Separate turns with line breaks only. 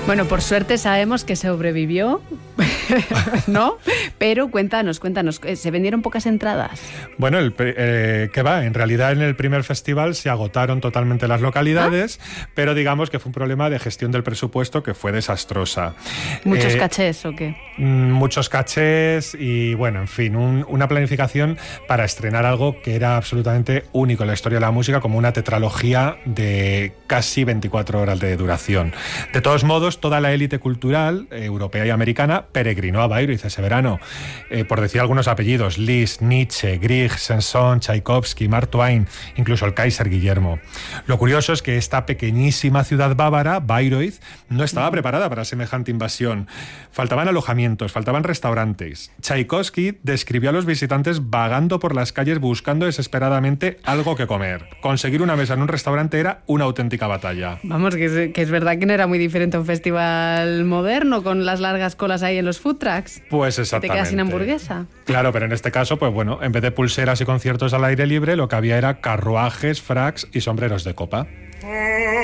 Bueno, por suerte sabemos que sobrevivió, ¿no? Pero cuéntanos, ¿se vendieron pocas entradas?
Bueno, ¿qué va? En realidad en el primer festival se agotaron totalmente las localidades, pero digamos que fue un problema de gestión del presupuesto que fue desastrosa.
¿Muchos cachés o qué?
Muchos cachés y, bueno, en fin, una planificación para estrenar algo que era absolutamente único en la historia de la música, como una tetralogía de casi 24 horas de duración. De todos modos, toda la élite cultural europea y americana peregrinó a Bayreuth ese verano. Por decir algunos apellidos: Liszt, Nietzsche, Grieg, Saint-Saëns, Tchaikovsky, Mark Twain, incluso el Kaiser Guillermo. Lo curioso es que esta pequeñísima ciudad bávara, Bayreuth, no estaba preparada para semejante invasión. Faltaban alojamientos, faltaban restaurantes. Tchaikovsky describió a los visitantes vagando por las calles buscando desesperadamente algo que comer. Conseguir una mesa en un restaurante era una auténtica batalla.
Vamos, que es verdad que no era muy diferente a un festival moderno con las largas colas ahí en los food trucks.
Pues exactamente.
Te quedas sin hamburguesa.
Claro, pero en este caso, pues bueno, en vez de pulseras y conciertos al aire libre, lo que había era carruajes, fracs y sombreros de copa.